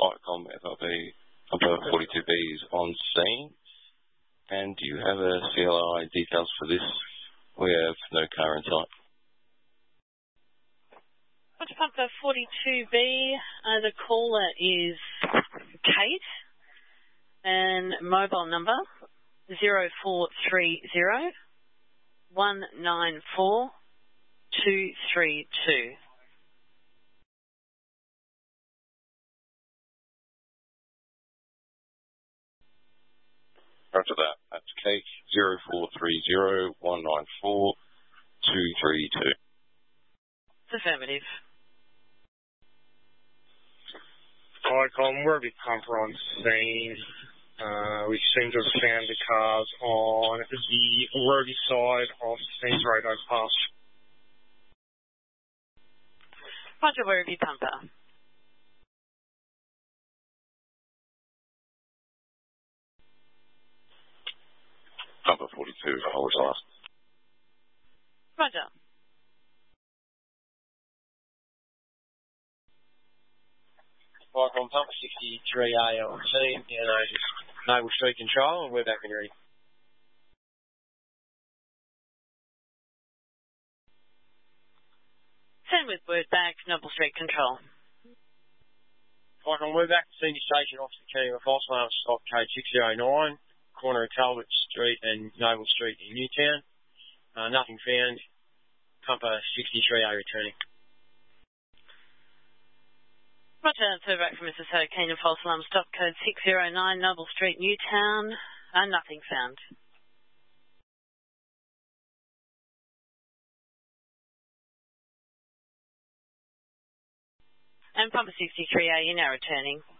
ICOM FRB Pumper 42B is on scene. And do you have a CLI details for this? We have no car in sight. Roger Pumper 42B, the caller is Kate, and mobile number 0430 194 232. After that, that's Kate 0430 194 232. Affirmative. ICOM, Werribee Pumper on scene. We seem to have found the cars on the Werribee side of Steens Road overpass. Roger, Werribee Pumper. Pumper 42, I was last. Roger. ICOM Pumper 63A on scene, Noble Street Control, and we're back when you're ready. Send with word back, Noble Street Control. ICOM, we're back at Senior Station, Officer Kenny with false alarm stock code 609, corner of Talbot Street and Noble Street in Newtown. Nothing found. Pumper 63A returning. Roger, so back from Mrs. Hurricane and false alarm stock code 609, Noble Street, Newtown. Nothing found. And Pumper 63A, you're now returning.